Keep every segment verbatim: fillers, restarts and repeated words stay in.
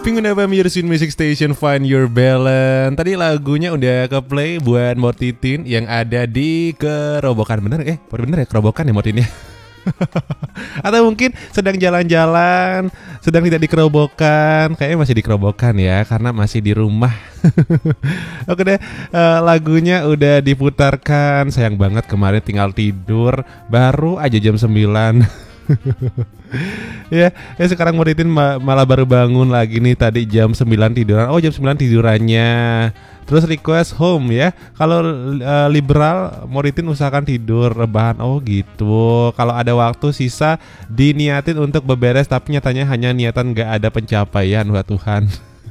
Pengguna F M Your Swing Music Station, Find Your Balance. Tadi lagunya udah ke play buat Mbok Titin yang ada di Kerobokan. Bener eh bener ya Kerobokan ya Mbok Titin ya. Atau mungkin sedang jalan-jalan, sedang tidak di Kerobokan. Kayaknya masih di Kerobokan ya, karena masih di rumah. Oke deh, uh, lagunya udah diputarkan. Sayang banget kemarin tinggal tidur, baru aja jam sembilan. ya, ya sekarang Moritin ma- malah baru bangun lagi nih, tadi jam sembilan tiduran. Oh, jam sembilan tidurannya. Terus request home ya. Kalau uh, liberal Moritin usahakan tidur rebahan. Oh gitu. Kalau ada waktu sisa diniatin untuk beberes, tapi nyatanya hanya niatan gak ada pencapaian. Wah Tuhan.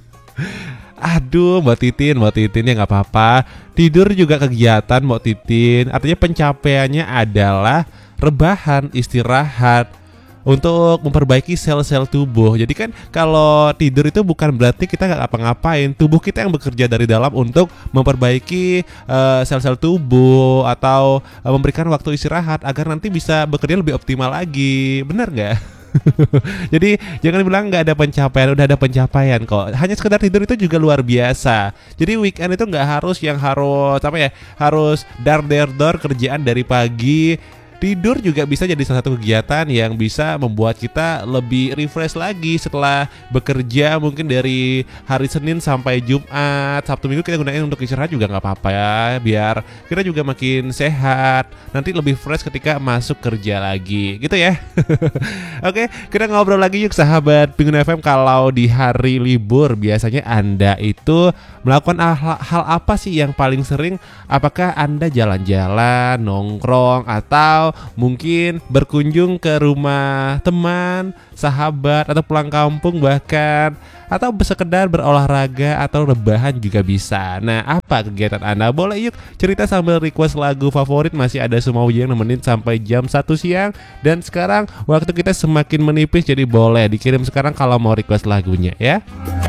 Aduh, Mbak Titin, Mbak Titin ya nggak apa-apa. Tidur juga kegiatan, Mbak Titin. Artinya pencapaiannya adalah rebahan, istirahat untuk memperbaiki sel-sel tubuh. Jadi kan kalau tidur itu bukan berarti kita nggak ngapa-ngapain. Tubuh kita yang bekerja dari dalam untuk memperbaiki uh, sel-sel tubuh atau uh, memberikan waktu istirahat agar nanti bisa bekerja lebih optimal lagi. Benar nggak? Jadi jangan bilang nggak ada pencapaian, udah ada pencapaian kok. Hanya sekedar tidur itu juga luar biasa. Jadi weekend itu nggak harus yang harus apa ya, harus dar der dor kerjaan dari pagi. Tidur juga bisa jadi salah satu kegiatan yang bisa membuat kita lebih refresh lagi setelah bekerja, mungkin dari hari Senin sampai Jumat. Sabtu Minggu kita gunain untuk istirahat juga nggak apa-apa ya, biar kita juga makin sehat, nanti lebih fresh ketika masuk kerja lagi gitu ya. Oke, kita ngobrol lagi yuk sahabat Pengguna F M. Kalau di hari libur biasanya Anda itu melakukan hal, hal apa sih yang paling sering? Apakah Anda jalan-jalan, nongkrong, atau mungkin berkunjung ke rumah teman, sahabat, atau pulang kampung bahkan, atau sekedar berolahraga atau rebahan juga bisa. Nah, apa kegiatan Anda? Boleh yuk cerita sambil request lagu favorit. Masih ada semua yang nemenin sampai jam satu siang. Dan sekarang waktu kita semakin menipis, jadi boleh dikirim sekarang kalau mau request lagunya ya.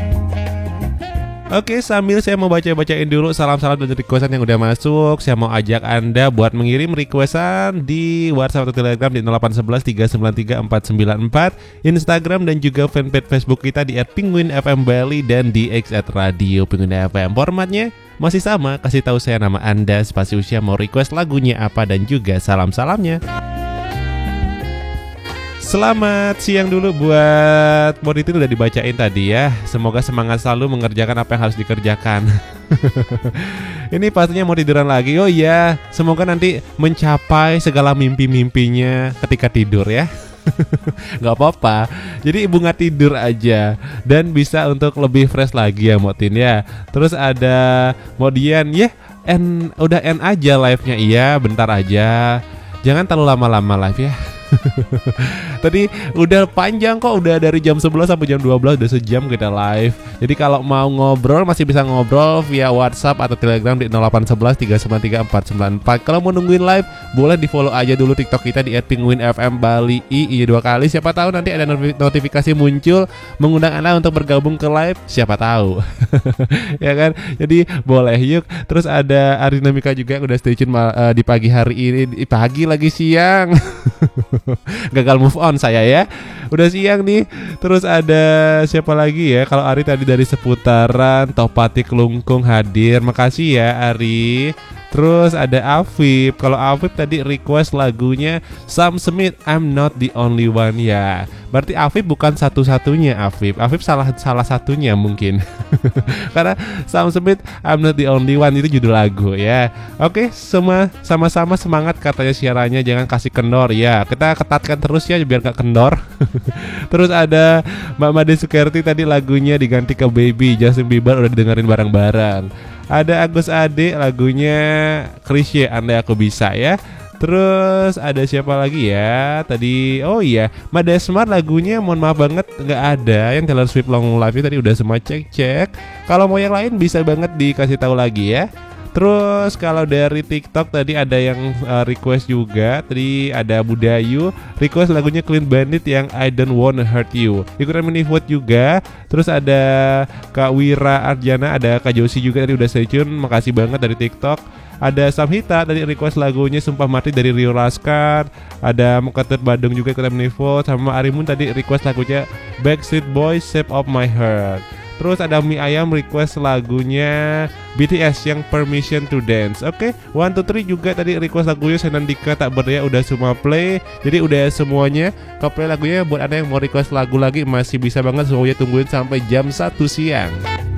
Oke, sambil saya mau baca-bacain dulu salam-salam dan requestan yang udah masuk. Saya mau ajak Anda buat mengirim requestan di WhatsApp atau Telegram di nol delapan satu satu tiga sembilan tiga empat sembilan empat, Instagram dan juga fanpage Facebook kita di et penguin f m bali dan di X at radio penguin f m. Formatnya masih sama, kasih tahu saya nama Anda, spasi usia, mau request lagunya apa, dan juga salam-salamnya. Selamat siang dulu buat Moritin, udah dibacain tadi ya. Semoga semangat selalu mengerjakan apa yang harus dikerjakan. Ini pastinya mau tiduran lagi. Oh iya, semoga nanti mencapai segala mimpi-mimpinya ketika tidur ya. Gak apa-apa, jadi bunga tidur aja dan bisa untuk lebih fresh lagi ya Motin ya. Terus ada Modian ya, N, udah N aja live-nya. Iya, bentar aja, jangan terlalu lama-lama live ya. Tadi udah panjang kok, udah dari jam sebelas sampai jam dua belas, udah sejam kita live. Jadi kalau mau ngobrol masih bisa ngobrol via WhatsApp atau Telegram di nol delapan satu satu tiga sembilan tiga empat sembilan empat. Kalau mau nungguin live boleh di follow aja dulu TikTok kita di et penguin f m bali i iya dua kali. Siapa tahu nanti ada notifikasi muncul mengundang Anda untuk bergabung ke live, siapa tahu. Ya kan? Jadi boleh yuk. Terus ada Arinamika juga yang udah stay tune uh, di pagi hari ini. Pagi lagi siang. Gagal move on saya ya. Udah siang nih. Terus ada siapa lagi ya? Kalau Ari tadi dari seputaran Topati Kelungkung hadir. Makasih ya Ari. Terus ada Afif. Kalau Afif tadi request lagunya Sam Smith, I'm Not The Only One ya. Berarti Afif bukan satu-satunya Afif. Afif salah salah satunya mungkin. Karena Sam Smith, I'm Not The Only One itu judul lagu ya. Oke, semua sama-sama semangat katanya siarannya, jangan kasih kendor ya. Kita ketatkan terus ya biar gak kendor. Terus ada Mbak Made Sukerti tadi lagunya diganti ke Baby, Justin Bieber udah didengerin bareng-bareng. Ada Agus Ade lagunya Krisye, Andai Aku Bisa ya. Terus ada siapa lagi ya tadi? Oh iya, Made Smart lagunya mohon maaf banget nggak ada. Yang Taylor Swift Long Live tadi udah semua cek-cek. Kalau mau yang lain bisa banget dikasih tahu lagi ya. Terus kalau dari TikTok tadi ada yang uh, request juga. Tadi ada Budayu request lagunya Clean Bandit yang I Don't Wanna Hurt You. Ikutan mini vote juga. Terus ada Kak Wira Arjana, ada Kak Josi juga tadi udah stay tune. Makasih banget dari TikTok. Ada Samhita tadi request lagunya Sumpah Mati dari Rio Laskar. Ada Mukatut Badung juga ikutan mini vote. Sama Arimun tadi request lagunya Backstreet Boys Shape of My Heart. Terus ada mie ayam request lagunya B T S yang Permission to Dance. Oke, one two three juga tadi request lagunya Senandika Tak Berdaya udah semua play. Jadi udah semuanya ke play lagunya. Buat Anda yang mau request lagu lagi masih bisa banget, semuanya tungguin sampai jam satu siang.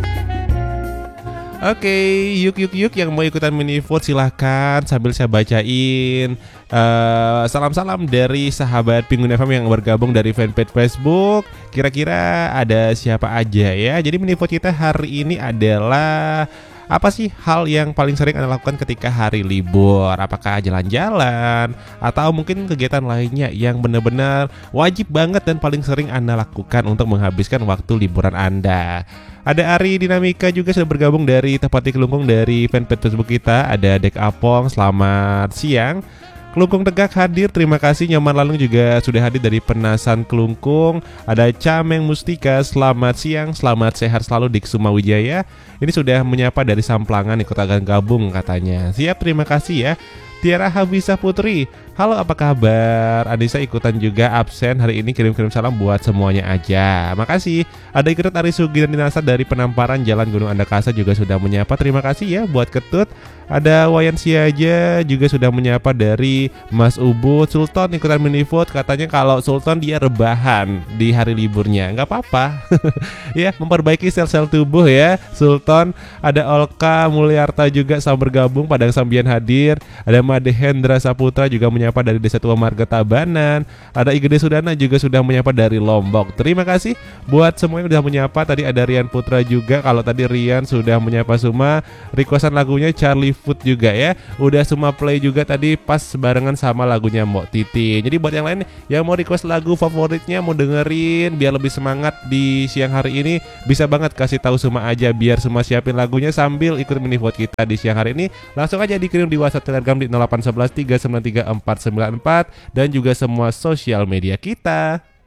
Oke, yuk yuk yuk yang mau ikutan mini vote silahkan sambil saya bacain uh, salam-salam dari sahabat Penguin F M yang bergabung dari fanpage Facebook. Kira-kira ada siapa aja ya? Jadi mini vote kita hari ini adalah apa sih hal yang paling sering Anda lakukan ketika hari libur? Apakah jalan-jalan atau mungkin kegiatan lainnya yang benar-benar wajib banget dan paling sering Anda lakukan untuk menghabiskan waktu liburan Anda? Ada Ari Dinamika juga sudah bergabung dari Tepati Kelungkung dari fanpage Facebook kita. Ada Dek Apong, selamat siang. Kelungkung Tegak hadir, terima kasih. Nyoman Lalung juga sudah hadir dari Penasan Kelungkung. Ada Cameng Mustika, selamat siang, selamat sehat selalu Dik Sumawijaya. Ini sudah menyapa dari Samplangan, ikut akan gabung katanya. Siap, terima kasih ya. Tiara Habisah Putri, halo apa kabar? Anissa ikutan juga absen hari ini, kirim-kirim salam buat semuanya aja. Makasih. Ada Ikrit Ari Sugi dan Dinasa dari Penamparan Jalan Gunung Andakasa juga sudah menyapa. Terima kasih ya buat Ketut. Ada Wayan Siaja juga sudah menyapa dari Mas Ubud. Sultan ikutan mini vote, katanya kalau Sultan dia rebahan di hari liburnya. Nggak apa-apa. Ya, memperbaiki sel-sel tubuh ya Sultan. Ada Olka Mulyarta juga sama bergabung, Padang Sambian hadir. Ada Made Hendra Saputra juga menyapa dari Desa Tua Marga Tabanan. Ada Igede Sudana juga sudah menyapa dari Lombok. Terima kasih buat semua yang sudah menyapa. Tadi ada Rian Putra juga. Kalau tadi Rian sudah menyapa semua, requestan lagunya Charlie Food juga ya. Udah semua play juga tadi pas barengan sama lagunya Mbok Titi. Jadi buat yang lain yang mau request lagu favoritnya, mau dengerin biar lebih semangat di siang hari ini, bisa banget kasih tahu semua aja biar semua siapin lagunya sambil ikut mini vote kita di siang hari ini. Langsung aja dikirim di WhatsApp Telegram di nol delapan satu satu tiga sembilan tiga empat sembilan empat dan juga semua sosial media kita.